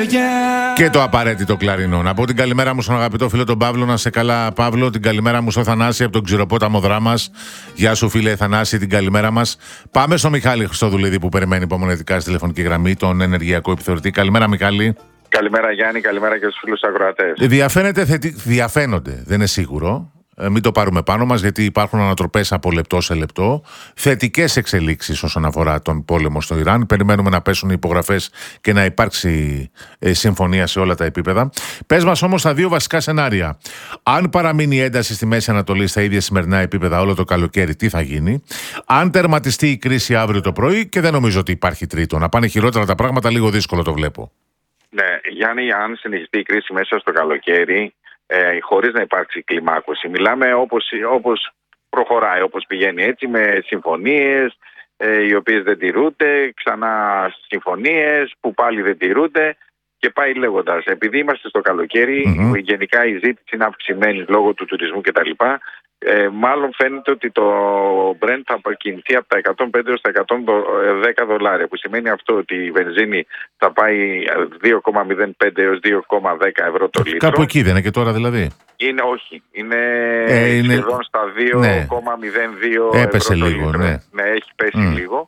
μεριά. Και το απαραίτητο κλαρινό. Να πω την καλημέρα μου στον αγαπητό φίλο τον Παύλο. Να σε καλά, Παύλο. Την καλημέρα μου στο Θανάση από τον Ξηροπόταμο Δράμας. Γεια σου, φίλε Θανάση, την καλημέρα μας. Πάμε στο Μιχάλη Χριστοδουλίδη που περιμένει υπομονετικά στη τηλεφωνική γραμμή, τον ενεργειακό επιθεωρητή. Καλημέρα, Μιχάλη. Καλημέρα, Γιάννη. Καλημέρα και στους φίλους ακροατές. Διαφαίνονται, δεν είναι σίγουρο. Μην το πάρουμε πάνω μας, γιατί υπάρχουν ανατροπές από λεπτό σε λεπτό. Θετικές εξελίξεις όσον αφορά τον πόλεμο στο Ιράν. Περιμένουμε να πέσουν οι υπογραφές και να υπάρξει συμφωνία σε όλα τα επίπεδα. Πες μας όμως τα δύο βασικά σενάρια. Αν παραμείνει η ένταση στη Μέση Ανατολή στα ίδια σημερινά επίπεδα όλο το καλοκαίρι, τι θα γίνει. Αν τερματιστεί η κρίση αύριο το πρωί, και δεν νομίζω ότι υπάρχει τρίτο. Να πάνε χειρότερα τα πράγματα, λίγο δύσκολο το βλέπω. Ναι, Γιάννη, αν συνεχιστεί η κρίση μέσα στο καλοκαίρι, χωρίς να υπάρξει κλιμάκωση, μιλάμε όπως προχωράει, όπως πηγαίνει έτσι, με συμφωνίες οι οποίες δεν τηρούνται, ξανά συμφωνίες που πάλι δεν τηρούνται και πάει λέγοντας. Επειδή είμαστε στο καλοκαίρι, γενικά η ζήτηση είναι αυξημένη λόγω του τουρισμού κτλ. Μάλλον φαίνεται ότι το Brent θα κινηθεί από τα 105 έως τα 110 δολάρια, που σημαίνει αυτό ότι η βενζίνη θα πάει 2,05 έως 2,10 ευρώ το λίτρο. Κάπου εκεί δεν είναι και τώρα δηλαδή? Όχι, είναι σχεδόν στα 2,02 έπεσε ευρώ το λίγο, λίτρο. Ναι, έχει πέσει λίγο.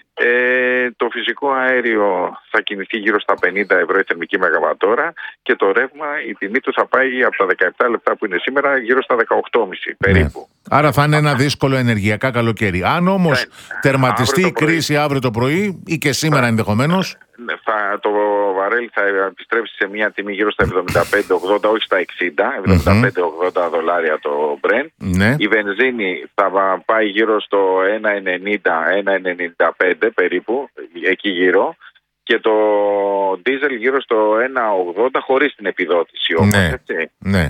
Το φυσικό αέριο θα κινηθεί γύρω στα 50 ευρώ η θερμική μεγαβατόρα και το ρεύμα, η τιμή του θα πάει από τα 17 λεπτά που είναι σήμερα γύρω στα 18,5 περίπου. Ναι. Άρα θα είναι ένα δύσκολο ενεργειακά καλοκαίρι. Αν όμως τερματιστεί η κρίση αύριο το πρωί ή και σήμερα ενδεχομένως, το βαρέλι θα επιστρέψει σε μια τιμή γύρω στα 75-80, όχι στα 60, 75-80 δολάρια το Brent. Ναι. Η βενζίνη θα πάει γύρω στο 1,90-1,95 περίπου, εκεί γύρω. Και το ντίζελ γύρω στο 1,80 χωρίς την επιδότηση όμως. Ναι. Έτσι. Ναι.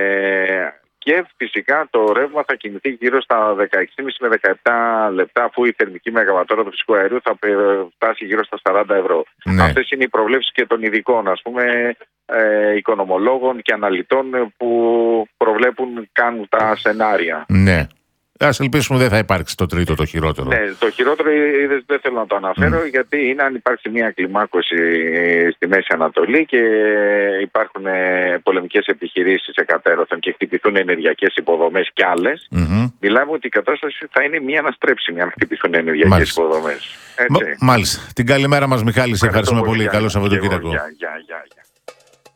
Και φυσικά το ρεύμα θα κινηθεί γύρω στα 16,5 με 17 λεπτά, αφού η θερμική μεγαβατόρα του φυσικού αερίου θα φτάσει γύρω στα 40 ευρώ. Ναι. Αυτές είναι οι προβλέψεις και των ειδικών, ας πούμε, οικονομολόγων και αναλυτών που προβλέπουν, κάνουν τα σενάρια. Ναι. Ας ελπίσουμε δεν θα υπάρξει το τρίτο, το χειρότερο. Ναι, το χειρότερο δεν θέλω να το αναφέρω, γιατί είναι αν υπάρξει μια κλιμάκωση στη Μέση Ανατολή και υπάρχουν πολεμικές επιχειρήσεις εκατέρωθεν και χτυπηθούν ενεργειακές υποδομές κι άλλες, μιλάμε ότι η κατάσταση θα είναι μια αναστρέψιμη αν χτυπηθούν ενεργειακές υποδομές. Μάλιστα. Την καλημέρα μας, Μιχάλη, σε ευχαριστούμε πολύ. Καλό Σαββατοκύριακο. Γεια.